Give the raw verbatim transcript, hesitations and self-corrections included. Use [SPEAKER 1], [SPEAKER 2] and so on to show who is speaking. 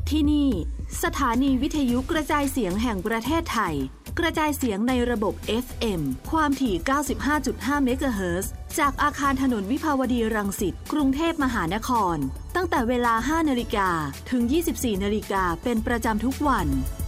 [SPEAKER 1] ที่นี่สถานีวิทยุกระจายเสียงแห่งประเทศไทยกระจายเสียงในระบบ เอฟ เอ็ม ความถี่ เก้าสิบห้าจุดห้า เมกะเฮิรตซ์จากอาคารถนนวิภาวดีรังสิตกรุงเทพมหานครตั้งแต่เวลา ห้านาฬิกา ถึง ยี่สิบสี่นาฬิกาเป็นประจำทุกวัน